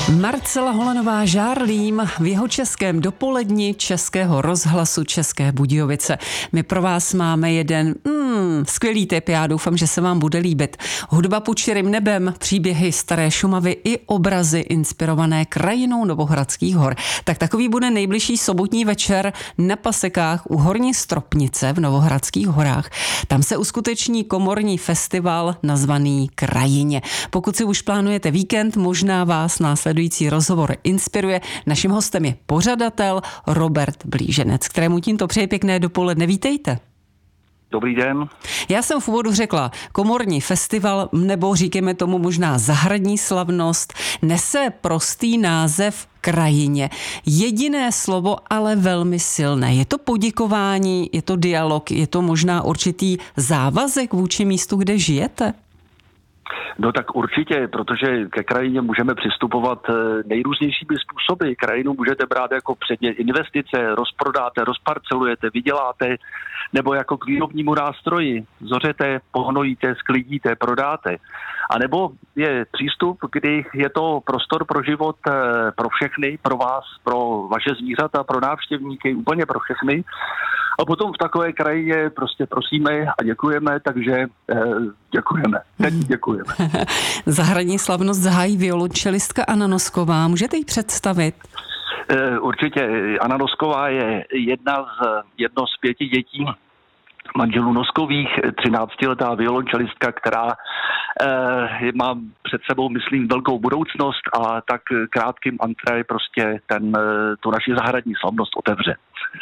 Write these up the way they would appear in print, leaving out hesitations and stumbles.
Marcela Holanová Žárlím v jeho českém dopoledni Českého rozhlasu České Budějovice. My pro vás máme jeden skvělý tip, já doufám, že se vám bude líbit. Hudba pod širým nebem, příběhy staré Šumavy i obrazy inspirované krajinou Novohradských hor. Tak takový bude nejbližší sobotní večer na Pasekách u Horní Stropnice v Novohradských horách. Tam se uskuteční komorní festival nazvaný Krajině. Pokud si už plánujete víkend, možná vás následující rozhovor inspiruje. Naším hostem je pořadatel Robert Blíženec, kterému tímto přeji pěkné dopoledne. Vítejte. Dobrý den. Já jsem v úvodu řekla komorní festival, nebo říkáme tomu možná zahradní slavnost, nese prostý název Krajině. Jediné slovo, ale velmi silné. Je to poděkování, je to dialog, je to možná určitý závazek vůči místu, kde žijete? No tak určitě, protože ke krajině můžeme přistupovat nejrůznějšími způsoby. Krajinu můžete brát jako předmět investice, rozprodáte, rozparcelujete, vyděláte, nebo jako k výrobnímu nástroji. Zořete, pohnojíte, sklidíte, prodáte. A nebo je přístup, kdy je to prostor pro život pro všechny, pro vás, pro vaše zvířata, pro návštěvníky, úplně pro všechny. A potom v takové krajině prostě prosíme a děkujeme, takže děkujeme. Teď děkujeme. Zahradní slavnost zahájí violončelistka Anna Nosková. Můžete ji představit? Určitě. Anna Nosková je jedno z 5 dětí manželů Noskových, 13letá violončelistka, která má před sebou, myslím, velkou budoucnost a tak krátkým antré prostě tu naši zahradní slavnost otevře.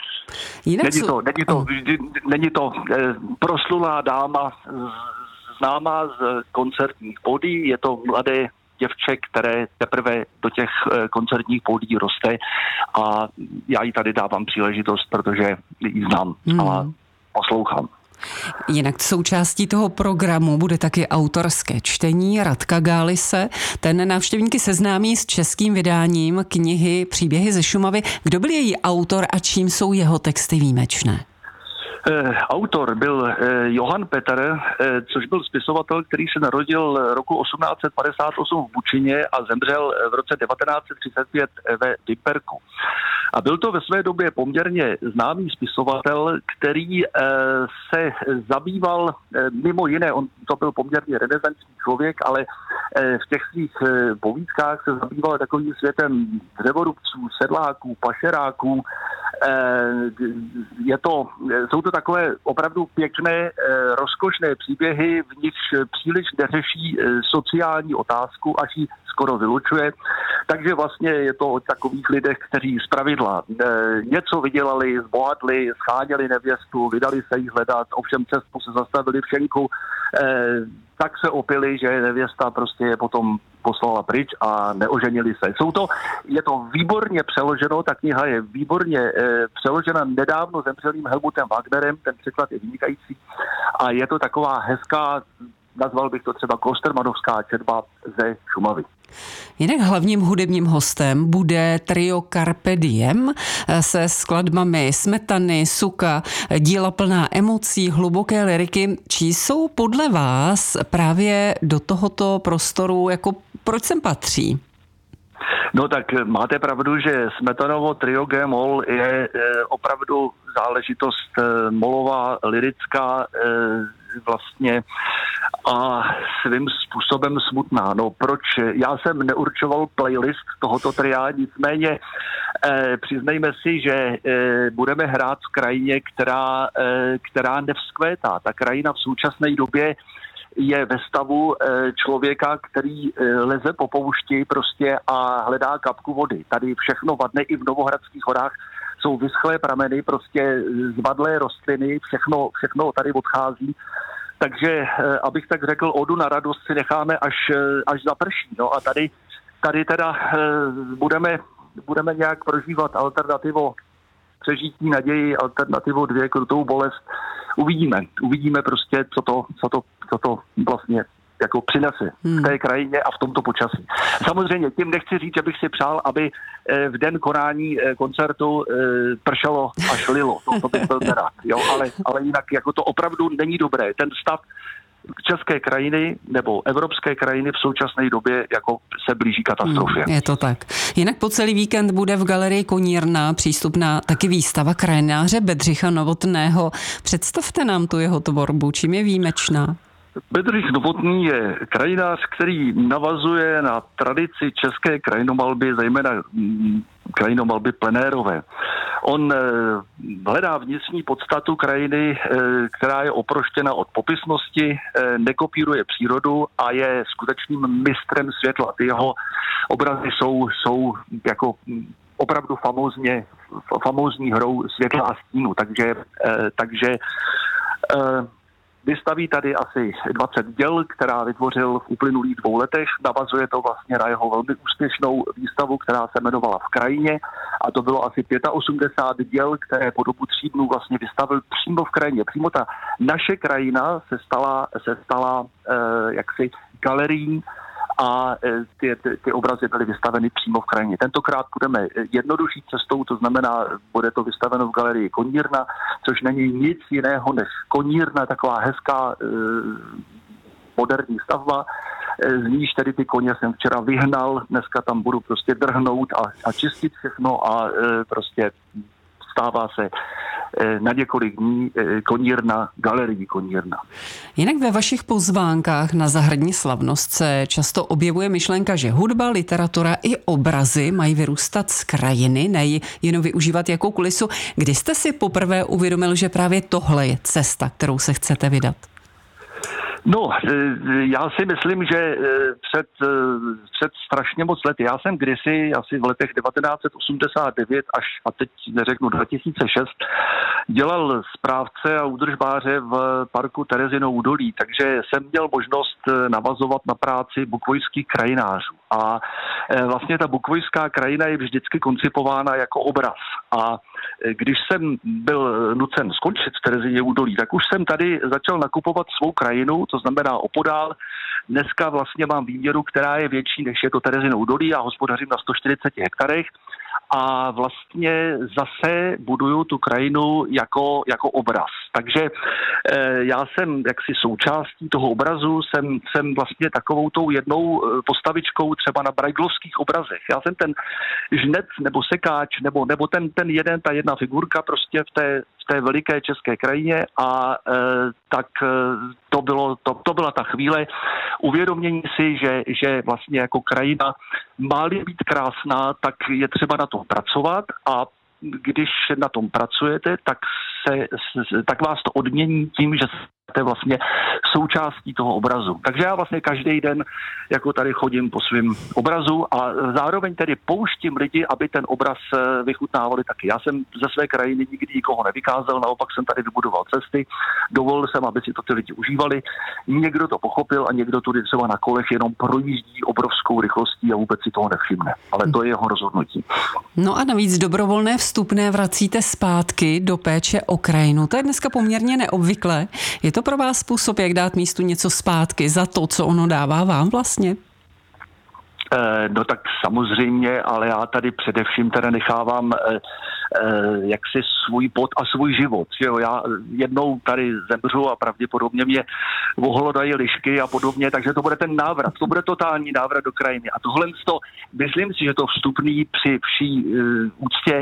Není to proslulá dáma známá z koncertních pódií, je to mladé děvče, které teprve do těch koncertních pódií roste a já jí tady dávám příležitost, protože ji znám a poslouchám. Jinak součástí toho programu bude taky autorské čtení Radka Gálise. Ten návštěvníky seznámí s českým vydáním knihy Příběhy ze Šumavy. Kdo byl její autor a čím jsou jeho texty výjimečné? Autor byl Johann Peter, což byl spisovatel, který se narodil roku 1858 v Bučině a zemřel v roce 1935 ve Vimperku. A byl to ve své době poměrně známý spisovatel, který se zabýval mimo jiné, on to byl poměrně renesanční člověk, ale v těch svých povídkách se zabýval takovým světem dřevorubců, sedláků, pašeráků. Jsou to takové opravdu pěkné, rozkošné příběhy, v nichž příliš neřeší sociální otázku, až ji skoro vylučuje. Takže vlastně je to o takových lidech, kteří zpravidla něco vydělali, zbohatli, scháněli nevěstu, vydali se jí hledat, ovšem cestu se zastavili v šenku, tak se opili, že nevěsta prostě je potom poslala pryč a neoženili se. Je to výborně přeloženo, ta kniha je výborně přeložena nedávno zemřelým Helmutem Wagnerem, ten překlad je vynikající a je to taková hezká, nazval bych to třeba klostermanovská četba ze Šumavy. Jinak hlavním hudebním hostem bude trio Carpe Diem se skladbami Smetany, Suka, díla plná emocí, hluboké lyriky. Či jsou podle vás právě do tohoto prostoru, jako proč sem patří? No tak máte pravdu, že Smetanovo trio G-moll je opravdu záležitost molová, lyrická vlastně a svým způsobem smutná. No proč? Já jsem neurčoval playlist tohoto tria, nicméně přiznejme si, že budeme hrát v krajině, která nevzkvétá. Ta krajina v současné době je ve stavu člověka, který leze po poušti prostě a hledá kapku vody. Tady všechno vadne, i v Novohradských horách jsou vyschlé prameny, prostě zvadlé rostliny, všechno tady odchází. Takže, abych tak řekl, odu na radost si necháme až zaprší. No a tady teda budeme nějak prožívat alternativo přežití naději, alternativo 2 krutou bolest. Uvidíme prostě, co to vlastně jako přinese v té krajině a v tomto počasí. Samozřejmě tím nechci říct, že bych si přál, aby v den konání koncertu pršelo a šlilo. To bych byl nerad. Jo? Ale jinak jako to opravdu není dobré. Ten stav české krajiny nebo evropské krajiny v současné době jako se blíží katastrofě. Je to tak. Jinak po celý víkend bude v galerii Konírna přístupná taky výstava krajináře Bedřicha Novotného. Představte nám tu jeho tvorbu, čím je výjimečná? Bedřich Novotný je krajinář, který navazuje na tradici české krajinomalby, zejména krajinomalby plenérové. On hledá vnitřní podstatu krajiny, která je oproštěna od popisnosti, nekopíruje přírodu a je skutečným mistrem světla. Ty jeho obrazy jsou jako opravdu famózní hrou světla a stínu. Takže vystaví tady asi 20 děl, která vytvořil v uplynulých 2 letech. Navazuje to vlastně na jeho velmi úspěšnou výstavu, která se jmenovala V krajině. A to bylo asi 85 děl, které po dobu 3 dnů vlastně vystavil přímo v krajině. Přímo ta naše krajina se stala jaksi galerií a ty obrazy byly vystaveny přímo v krajině. Tentokrát půjdeme jednodušší cestou, to znamená, bude to vystaveno v galerii Konírna, což není nic jiného než Konírna, taková hezká moderní stavba, z níž tedy ty koně jsem včera vyhnal, dneska tam budu prostě drhnout a čistit všechno a prostě stává se na několik dní Konírna, galerii Konírna. Jinak ve vašich pozvánkách na zahradní slavnost se často objevuje myšlenka, že hudba, literatura i obrazy mají vyrůstat z krajiny, ne ji jenom využívat jako kulisu. Kdy jste si poprvé uvědomil, že právě tohle je cesta, kterou se chcete vydat? No, já si myslím, že před strašně moc lety, já jsem kdysi, asi v letech 1989 až, a teď neřeknu 2006, dělal správce a údržbáře v parku Terezino údolí, takže jsem měl možnost navazovat na práci bukovojských krajinářů. A vlastně ta bukovojská krajina je vždycky koncipována jako obraz. A když jsem byl nucen skončit v Terezině údolí, tak už jsem tady začal nakupovat svou krajinu, to znamená opodál. Dneska vlastně mám výměru, která je větší, než je to Terezino údolí, já hospodařím na 140 hektarech a vlastně zase buduju tu krajinu jako obraz. Takže já jsem jaksi součástí toho obrazu, jsem vlastně takovou tou jednou postavičkou třeba na Braillovských obrazech. Já jsem ten žnec nebo sekáč nebo ta jedna figurka prostě v té veliké české krajině a tak to byla ta chvíle uvědomění si, že vlastně jako krajina má-li být krásná, tak je třeba na tom pracovat a když na tom pracujete, tak vás to odmění tím, že jste vlastně součástí toho obrazu. Takže já vlastně každý den jako tady chodím po svém obrazu a zároveň tedy pouštím lidi, aby ten obraz vychutnávali taky. Já jsem ze své krajiny nikdy nikoho nevykázal, naopak jsem tady vybudoval cesty, dovolil jsem, aby si to ty lidi užívali. Někdo to pochopil a někdo tudy třeba na kolech jenom projíždí obrovskou rychlostí a vůbec si toho nevšimne. Ale to je jeho rozhodnutí. No a navíc dobrovolné vstupné vracíte zpátky do péče o krajinu. To je dneska poměrně neobvyklé. Je to pro vás způsob, jak dát místu něco zpátky za to, co ono dává vám vlastně? No tak samozřejmě, ale já tady především teda nechávám jaksi svůj pot a svůj život. Že jo? Já jednou tady zemřu a pravděpodobně mě ohlodají lišky a podobně, takže to bude ten návrat, to bude totální návrat do krajiny. A tohle myslím si, že to vstupný při vší úctě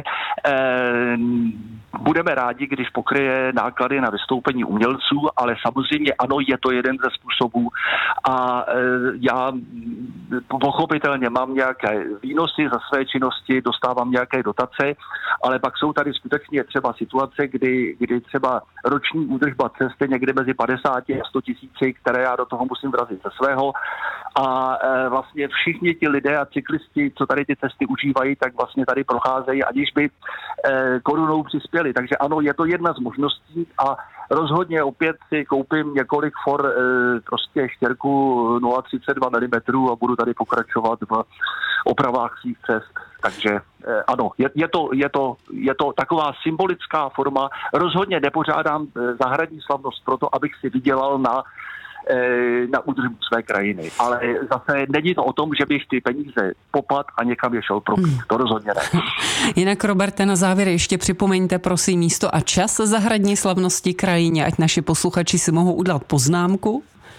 budeme rádi, když pokryje náklady na vystoupení umělců, ale samozřejmě ano, je to jeden ze způsobů a já pochopitelně mám nějaké výnosy za své činnosti, dostávám nějaké dotace, ale pak jsou tady skutečně třeba situace, kdy třeba roční údržba cesty někde mezi 50 a 100 tisíci, které já do toho musím vrazit ze svého a vlastně všichni ti lidé a cyklisti, co tady ty cesty užívají, tak vlastně tady procházejí, aniž by korunou přispěli. Takže ano, je to jedna z možností a rozhodně opět si koupím několik for prostě štěrku 0,32 mm a budu tady pokračovat v opravách svých cest. Takže ano, je to taková symbolická forma. Rozhodně nepořádám zahradní slavnost proto, abych si vydělal na údržbu své krajiny. Ale zase není to o tom, že bych ty peníze popad a někam je šel propít. To rozhodně ne. Jinak, Roberte, na závěr ještě připomeňte prosím místo a čas zahradní slavnosti krajině, ať naši posluchači si mohou udělat poznámku.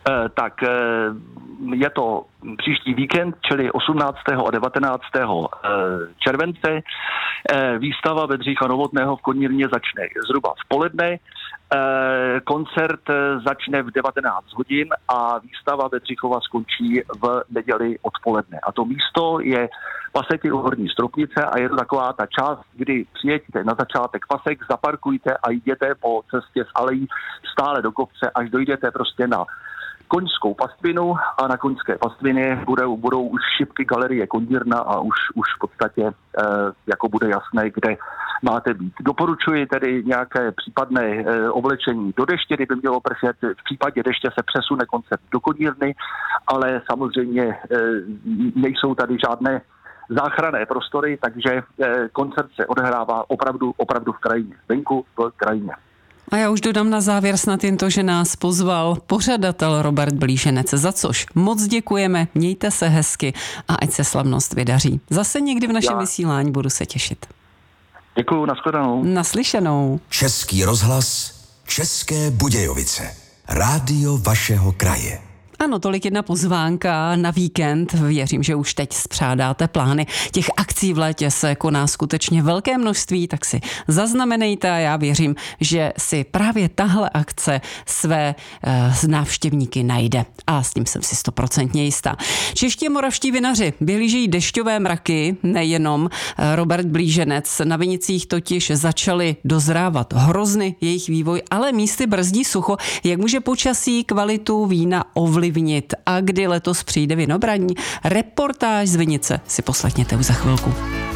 Tak je to příští víkend, čili 18. a 19. července. Výstava Bedřicha Novotného v Konírně začne zhruba v poledne. Koncert začne v 19 hodin a výstava Bedřichova skončí v neděli odpoledne. A to místo je Paseky u Horní Stropnice a je to taková ta část, kdy přijedete na začátek Pasek, zaparkujte a jděte po cestě z alejí stále do kopce, až dojdete prostě na Koňskou pastvinu a na Koňské pastvině budou už šipky galerie Konírna a už v podstatě jako bude jasné, kde máte být. Doporučuji tedy nějaké případné oblečení do deště, kdyby mělo pršet. V případě deště se přesune koncert do Konírny, ale samozřejmě nejsou tady žádné záchranné prostory, takže koncert se odehrává opravdu v krajině, venku v krajině. A já už dodám na závěr snad jen to, že nás pozval pořadatel Robert Blíženec, za což moc děkujeme, mějte se hezky a ať se slavnost vydaří. Zase někdy v našem vysílání budu se těšit. Děkuju, nashledanou. Naslyšenou. Český rozhlas, České Budějovice. Rádio vašeho kraje. Ano, tolik jedna pozvánka na víkend. Věřím, že už teď spřádáte plány. Těch akcí v létě se koná skutečně velké množství, tak si zaznamenejte a já věřím, že si právě tahle akce své návštěvníky najde. A s tím jsem si 100% jistá. Čeští a moravští vinaři vyhlížejí dešťové mraky, nejenom Robert Blíženec. Na vinicích totiž začaly dozrávat hrozny, jejich vývoj, ale místy brzdí sucho. Jak může počasí kvalitu vína ovlivnit a kdy letos přijde vinobraní? Reportáž z vinice si poslechněte už za chvilku.